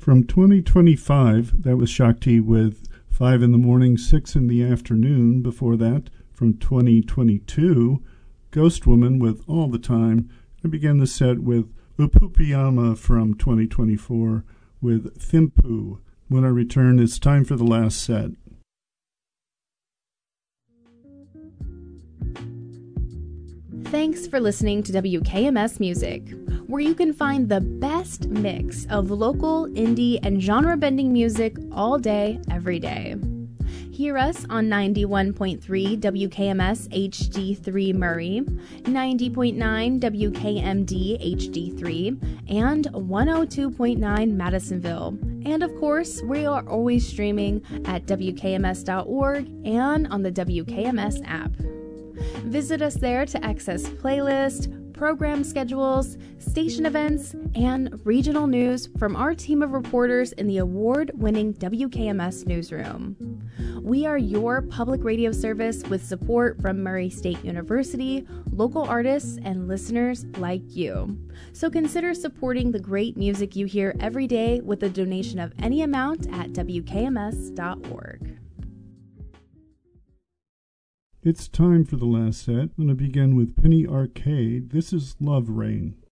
From 2025, that was Shakti with 5 in the morning, 6 in the afternoon. Before that, from 2022, Ghost Woman with All the Time. I began the set with Upupiyama from 2024 with Thimpu. When I return, it's time for the last set. Thanks for listening to WKMS Music, where you can find the best mix of local, indie, and genre-bending music all day, every day. Hear us on 91.3 WKMS HD3 Murray, 90.9 WKMD HD3, and 102.9 Madisonville. And of course, we are always streaming at WKMS.org and on the WKMS app. Visit us there to access playlists, program schedules, station events, and regional news from our team of reporters in the award-winning WKMS newsroom. We are your public radio service with support from Murray State University, local artists, and listeners like you. So consider supporting the great music you hear every day with a donation of any amount at WKMS.org. It's time for the last set. I'm going to begin with Penny Arcade. This is Love Rain.